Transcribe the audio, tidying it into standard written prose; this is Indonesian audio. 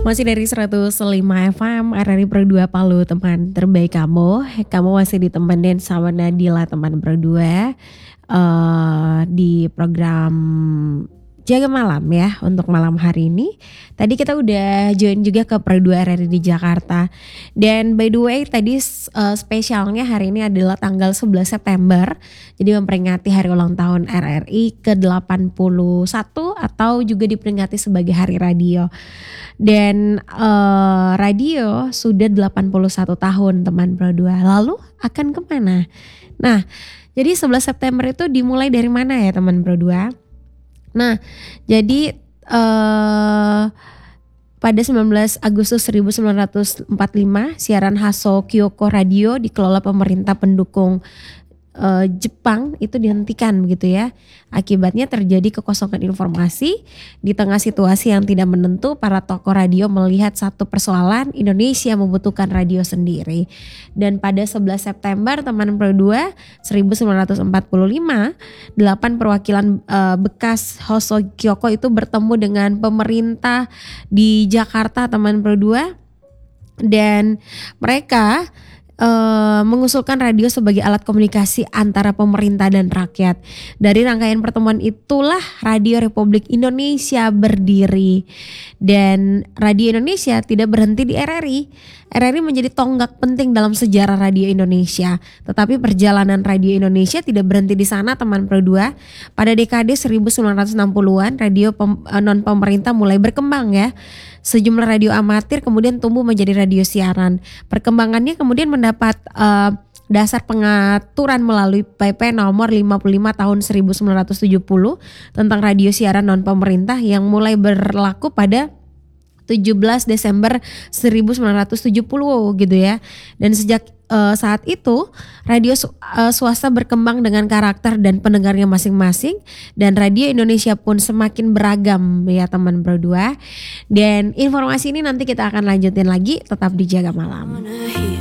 Masih dari 105 FM RRI Pro 2 Palu, teman terbaik kamu. Kamu masih ditemenin sama Nadila, teman Pro 2 di program Jaga Malam ya untuk malam hari ini. Tadi kita udah join juga ke Pro 2 RRI di Jakarta. Dan by the way tadi spesialnya hari ini adalah tanggal 11 September. Jadi memperingati hari ulang tahun RRI ke-81 atau juga diperingati sebagai Hari Radio. Dan radio sudah 81 tahun teman Pro 2. Lalu akan kemana? Nah, jadi 11 September itu dimulai dari mana ya teman Pro 2? Nah, jadi pada 19 Agustus 1945 siaran Haso Kyoko Radio dikelola pemerintah pendukung Jepang itu dihentikan begitu ya. Akibatnya terjadi kekosongan informasi. Di tengah situasi yang tidak menentu, para tokoh radio melihat satu persoalan, Indonesia membutuhkan radio sendiri. Dan pada 11 September teman Pro 2 1945, 8 perwakilan bekas Haso Kyoko itu bertemu dengan pemerintah di Jakarta teman Pro 2. Dan mereka mengusulkan radio sebagai alat komunikasi antara pemerintah dan rakyat. Dari rangkaian pertemuan itulah Radio Republik Indonesia berdiri. Dan Radio Indonesia tidak berhenti di RRI. RRI menjadi tonggak penting dalam sejarah Radio Indonesia. Tetapi perjalanan Radio Indonesia tidak berhenti di sana teman Pro 2. Pada dekade 1960-an radio non pemerintah mulai berkembang ya. Sejumlah radio amatir kemudian tumbuh menjadi radio siaran. Perkembangannya kemudian mendapat dasar pengaturan melalui PP nomor 55 tahun 1970 tentang radio siaran non pemerintah yang mulai berlaku pada 17 Desember 1970 gitu ya. Dan sejak saat itu radio swasta berkembang dengan karakter dan pendengarnya masing-masing, dan Radio Indonesia pun semakin beragam ya teman Pro 2. Dan informasi ini nanti kita akan lanjutin lagi, tetap di Jaga Malam.